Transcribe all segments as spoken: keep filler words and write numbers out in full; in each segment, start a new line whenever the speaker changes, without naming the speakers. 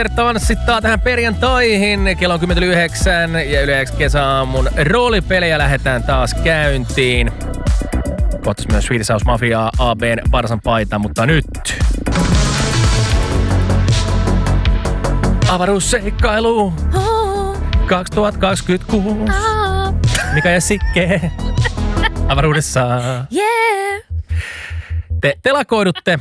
Tanssittaa tähän perjantaihin. Kello on kymmenen yhdeksän ja Yle X kesäaamun roolipelejä lähdetään taas käyntiin. Kohtas myös Swedish House Mafiaa A B:n Barsan paita, mutta nyt avaruusseikkailu kaksituhattakaksikymmentäkuusi. Mika ja Sikke avaruudessa.
Yeah.
Te telakoidutte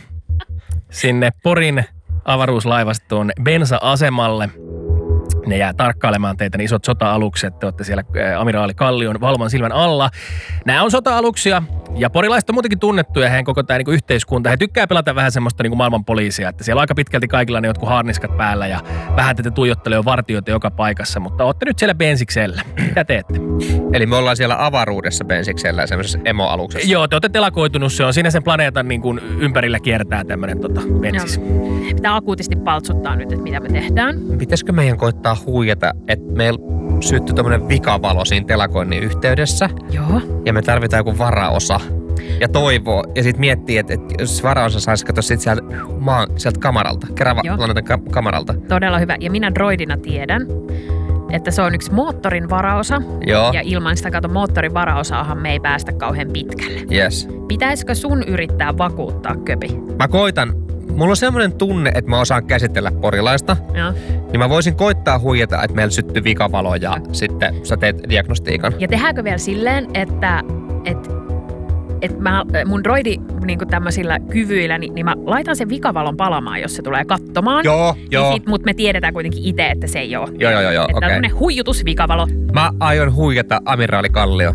sinne Porin avaruuslaivastoon bensa-asemalle. Ne jää tarkkailemaan teitä, ne isot sota-alukset. Te olette siellä amiraali Kallion valvon silmän alla. Nämä on sota-aluksia ja porilaiset on muutenkin tunnettuja. Heidän koko tämä niinku yhteiskunta. He tykkää pelata vähän semmoista niinku maailman poliisia. Että siellä on aika pitkälti kaikilla ne jotkut harniskat päällä ja vähän tätä tuijottelee vartijoita joka paikassa. Mutta olette nyt siellä bensiksellä. Mitä teette?
Eli me ollaan siellä avaruudessa bensiksellä semmoisessa emoaluksessa.
Joo, te olette telakoitunut. Se on siinä sen planeetan niin kuin ympärillä kiertää tämmöinen tota, bensis.
Joo. Pitää akuutisti paltsuttaa nyt, että mitä me tehdään.
Pitäisikö meidän koittaa huijata, että meillä syttyi tommonen vikavalo siinä telakoinnin yhteydessä.
Joo.
Ja me tarvitaan joku varaosa. Ja toivoo. Ja sit miettii, että, että jos varaosa saisi katsoa sit sieltä, maan, sieltä kamaralta. Kerava planeetan ka- kamaralta.
Todella hyvä. Ja minä droidina tiedän, että se on yksi moottorin varaosa.
Joo.
Ja ilman sitä kato moottorin varaosaahan me ei päästä kauhean pitkälle.
Yes.
Pitäisikö sun yrittää vakuuttaa köpi?
Mä koitan. Mulla on semmoinen tunne, että mä osaan käsitellä porilaista.
Joo.
Niin mä voisin koittaa huijata, että meillä syttyy vikavalo ja sitten sä teet diagnostiikan.
Ja tehdäänkö vielä silleen, että et, et mä, mun droidi niinku tämmöisillä kyvyillä, niin, niin mä laitan sen vikavalon palamaan, jos se tulee katsomaan.
Joo, joo.
Niin mutta me tiedetään kuitenkin itse, että se ei ole.
Joo, joo, joo,
että
okei.
Okay. Huijutusvikavalo.
Mä aion huijata amiraali Kallio.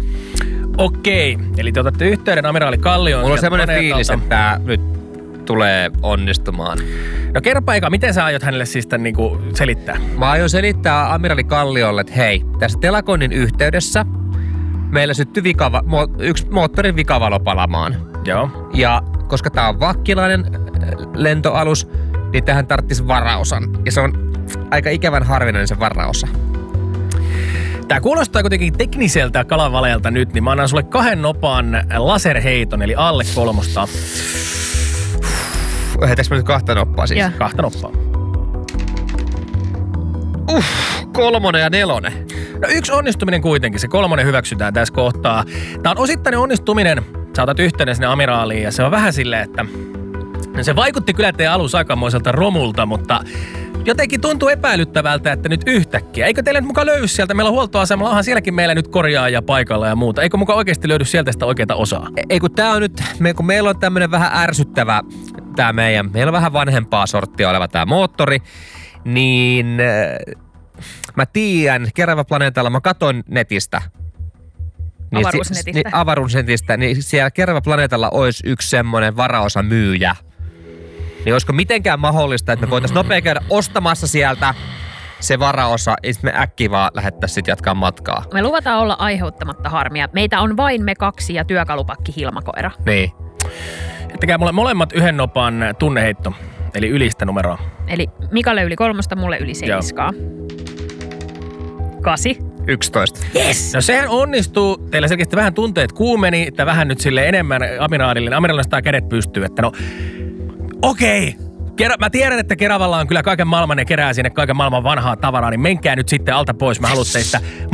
Okei, eli te otatte yhteyden amiraali Kallioon.
Mulla on semmoinen fiilis, että tää nyt tulee onnistumaan.
No kerropa eka, miten sä aiot hänelle siis tän niinku selittää?
Mä aion selittää amiraali Kalliolle, että hei, tässä telakoinnin yhteydessä meillä syttyi vikava, mo, yksi moottorin vikavalo palamaan.
Joo.
Ja koska tää on vakkilainen lentoalus, niin tähän tarvitsisi varaosan. Ja se on aika ikävän harvinainen se varaosa.
Tää kuulostaa kuitenkin tekniseltä kalavaleelta nyt, niin mä annan sulle kahden nopan laserheiton, eli alle kolmosta.
Heitäks mä nyt kahta noppaa siis?
Joo.
Kahta noppaa.
Uff, kolmonen ja nelonen.
No yksi onnistuminen kuitenkin, se kolmonen hyväksytään tässä kohtaa. Tää on osittainen onnistuminen. Sä otat yhteyden sinne amiraaliin ja se on vähän silleen, että no se vaikutti kyllä teidän alus aikamoiselta romulta, mutta jotenkin tuntuu epäilyttävältä, että nyt yhtäkkiä. Eikö teille nyt mukaan löydy sieltä? Meillä on huoltoasemalla, onhan sielläkin meillä nyt korjaaja paikalla ja muuta. Eikö mukaan oikeasti löydy sieltä sitä oikeaa osaa?
Ei kun tää on nyt, me, kun meillä on tämmönen vähän ärsyttävä tää meidän, meillä on vähän vanhempaa sorttia oleva tää moottori, niin äh, mä tiedän, Kerava-planeetalla mä katon netistä. Niin
Avaruusnetistä.
Si, niin, avaruusnetistä, niin siellä Kerava-planeetalla olisi yksi semmonen varaosa myyjä. Niin olisiko mitenkään mahdollista, että me voitaisiin nopea käydä ostamassa sieltä se varaosa, ja sitten me äkkiä vaan lähettäisiin sitten jatkaa matkaa.
Me luvataan olla aiheuttamatta harmia. Meitä on vain me kaksi ja työkalupakki Hilmakoira.
Niin.
Tekää mulle molemmat yhden nopan tunneheitto, eli ylistä numeroa.
Eli Mikalle yli kolmosta, mulle yli seiskaa. Kasi.
yksitoista.
Yes!
No sehän onnistuu. Teillä selkeästi vähän tunteet kuumeni, että vähän nyt sille enemmän amiraalille. Amiraalille nostaa kädet pystyy, että no okei. Okay. Mä tiedän, että Keravalla on kyllä kaiken maailman ja kerää sinne kaiken maailman vanhaa tavaraa, niin menkää nyt sitten alta pois. Mä haluan teistä